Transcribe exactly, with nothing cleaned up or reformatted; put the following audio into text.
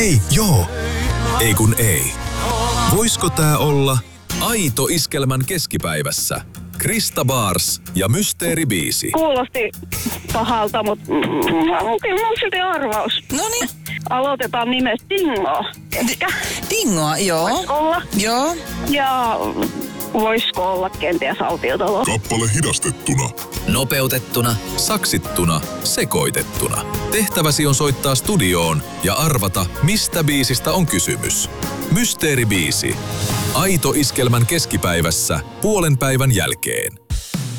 Hei, joo. Ei kun ei. Voisko tää olla aito iskelmän keskipäivässä? Krista Bars ja Mysteeribiisi. Kuulosti pahalta, mutta mm, kyllä on silti arvaus. Noniin. Aloitetaan nimestä Dingo. Ehkä. Dingoa, joo. Voisiko olla? Joo. Ja voisiko olla kenties autiotalo? Kappale hidastettuna. Nopeutettuna, saksittuna, sekoitettuna. Tehtäväsi on soittaa studioon ja arvata, mistä biisistä on kysymys. Mysteeribiisi. Aito iskelmän keskipäivässä puolen päivän jälkeen.